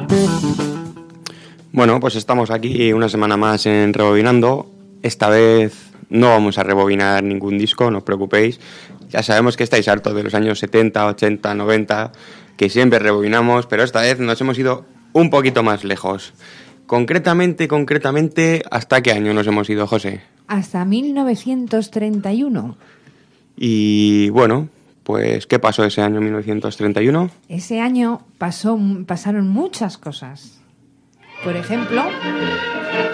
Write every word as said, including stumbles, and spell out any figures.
Bueno, pues estamos aquí una semana más en Rebobinando. Esta vez no vamos a rebobinar ningún disco, no os preocupéis. Ya sabemos que estáis hartos de los años setenta, ochenta, noventa, que siempre rebobinamos, pero esta vez nos hemos ido un poquito más lejos. Concretamente, concretamente, ¿hasta qué año nos hemos ido, José? Hasta mil novecientos treinta y uno. Y bueno, pues ¿qué pasó ese año mil novecientos treinta y uno? Ese año pasó, pasaron muchas cosas. Por ejemplo,